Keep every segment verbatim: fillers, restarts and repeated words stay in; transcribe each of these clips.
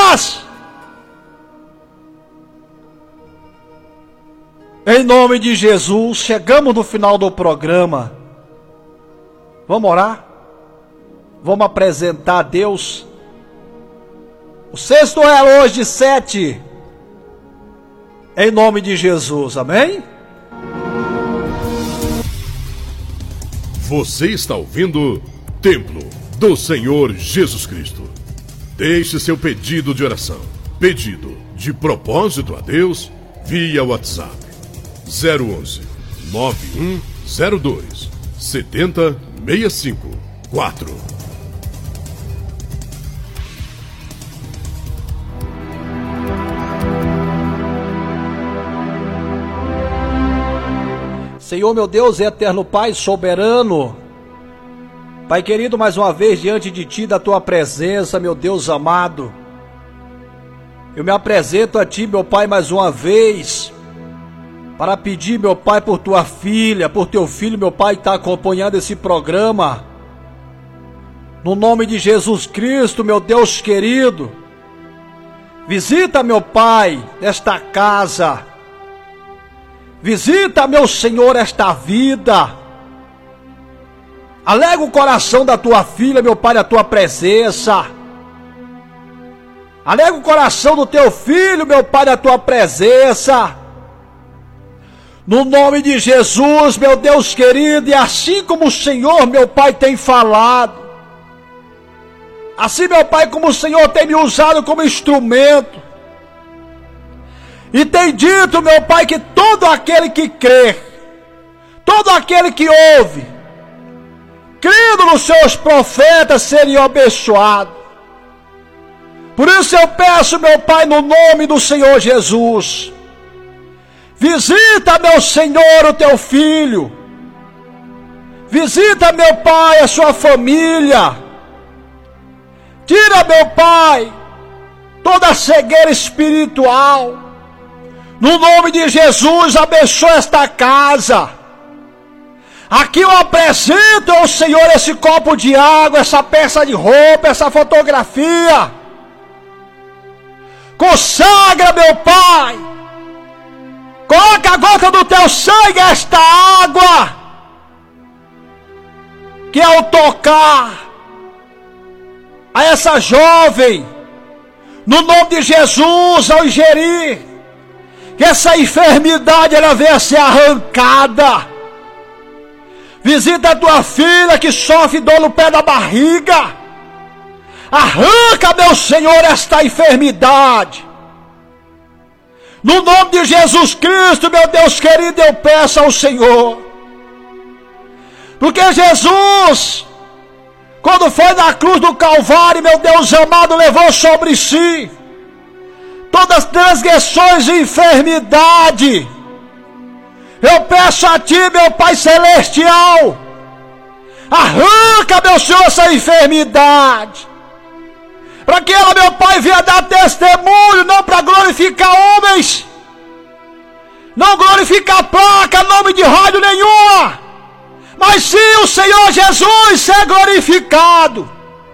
paz. Em nome de Jesus, chegamos no final do programa. Vamos orar? Vamos apresentar a Deus. O sexto é hoje, sete. Em nome de Jesus, amém? Você está ouvindo Templo do Senhor Jesus Cristo. Deixe seu pedido de oração, pedido de propósito a Deus, via WhatsApp zero onze, nove um zero dois, sete zero seis cinco quatro. Senhor, meu Deus, eterno Pai, soberano, Pai querido, mais uma vez diante de Ti, da Tua presença, meu Deus amado, eu me apresento a Ti, meu Pai, mais uma vez, para pedir, meu Pai, por Tua filha, por Teu filho, meu Pai, que está acompanhando esse programa, no nome de Jesus Cristo, meu Deus querido, visita, meu Pai, esta casa, visita, meu Senhor, esta vida. Alega o coração da tua filha, meu Pai, na tua presença. Alega o coração do teu filho, meu Pai, na tua presença. No nome de Jesus, meu Deus querido, e assim como o Senhor, meu Pai, tem falado, assim, meu Pai, como o Senhor tem me usado como instrumento, e tem dito, meu Pai, que todo aquele que crê, todo aquele que ouve, crendo nos seus profetas, seria abençoado. Por isso eu peço, meu Pai, no nome do Senhor Jesus, visita, meu Senhor, o teu filho, visita, meu Pai, a sua família, tira, meu Pai, toda a cegueira espiritual. No nome de Jesus, abençoa esta casa. Aqui eu apresento ao Senhor esse copo de água, essa peça de roupa, essa fotografia. Consagra, meu Pai. Coloca a gota do teu sangue esta água, que ao tocar a essa jovem, no nome de Jesus, ao ingerir, que essa enfermidade ela venha a ser arrancada. Visita a tua filha que sofre dor no pé da barriga. Arranca, meu Senhor, esta enfermidade. No nome de Jesus Cristo, meu Deus querido, eu peço ao Senhor. Porque Jesus, quando foi na cruz do Calvário, meu Deus amado, levou sobre si todas as transgressões e enfermidade. Eu peço a Ti, meu Pai Celestial, arranca, meu Senhor, essa enfermidade, para que ela, meu Pai, venha dar testemunho, não para glorificar homens, não glorificar placa, nome de rádio nenhuma, mas sim o Senhor Jesus ser glorificado.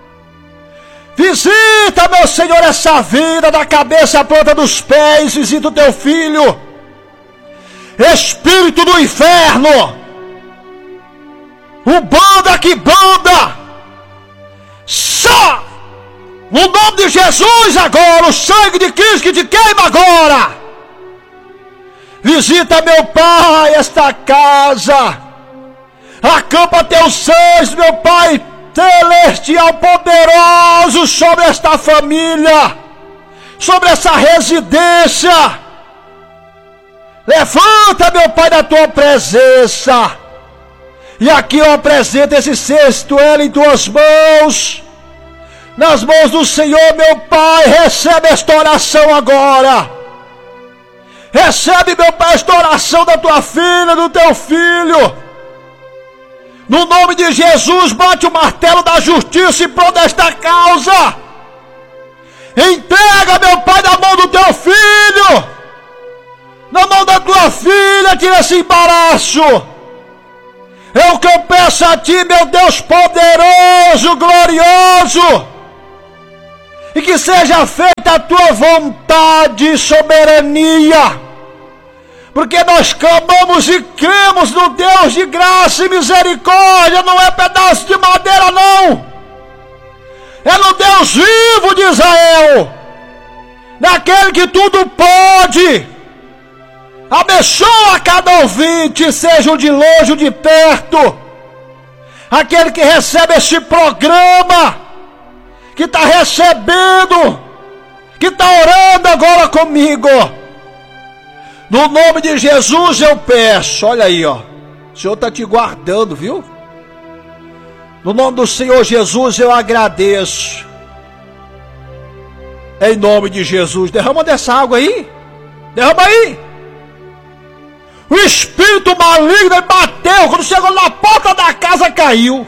Visita, meu Senhor, essa vida da cabeça à planta dos pés. Visita o teu filho. Espírito do inferno, o banda que banda, sai no nome de Jesus agora. O sangue de Cristo que te queima agora. Visita, meu Pai, esta casa. Acampa teus anjos, meu Pai celestial poderoso, sobre esta família, sobre essa residência. Levanta, meu Pai, da tua presença. E aqui eu apresento esse cesto, ela em tuas mãos, nas mãos do Senhor, meu Pai. Recebe esta oração agora. Recebe, meu Pai, esta oração da tua filha, do teu filho. No nome de Jesus, bate o martelo da justiça e prol desta causa. Entrega, meu Pai, na mão do teu filho, na mão da tua filha, tira esse embaraço. É o que eu peço a Ti, meu Deus poderoso, glorioso. e que seja feita a tua vontade e soberania, porque nós clamamos e cremos no Deus de graça e misericórdia, não é pedaço de madeira não, é no Deus vivo de Israel, naquele que tudo pode. Abençoa cada ouvinte, seja de longe ou de perto, aquele que recebe esse programa, que está recebendo, que está orando agora comigo, no nome de Jesus eu peço. Olha aí, ó, o Senhor está te guardando, viu? No nome do Senhor Jesus eu agradeço, em nome de Jesus. Derrama dessa água aí, derrama aí. O espírito maligno bateu, quando chegou na porta da casa caiu.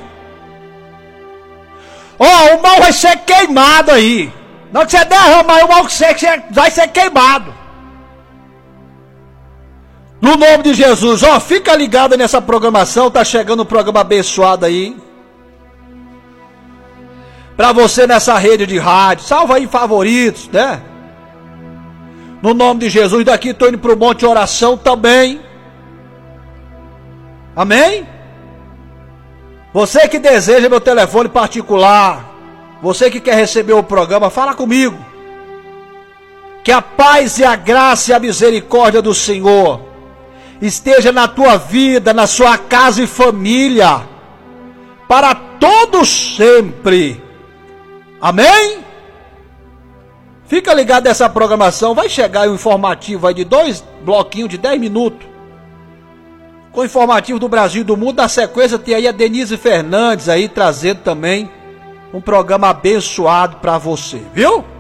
Ó, oh, o mal vai ser queimado aí. Na hora que você derramar, o mal vai ser queimado. No nome de Jesus, ó, oh, fica ligado nessa programação, tá chegando um programa abençoado aí. Pra você nessa rede de rádio, salva aí favoritos, né? No nome de Jesus, daqui tô indo pro monte de oração também. Amém? Você que deseja meu telefone particular, você que quer receber o programa, fala comigo. Que a paz e a graça e a misericórdia do Senhor esteja na tua vida, na sua casa e família, para todos sempre. Amém? Fica ligado nessa programação, vai chegar um informativo aí de dois bloquinhos de dez minutos. Com informativo do Brasil e do mundo. Na sequência tem aí a Denise Fernandes aí trazendo também um programa abençoado para você, viu?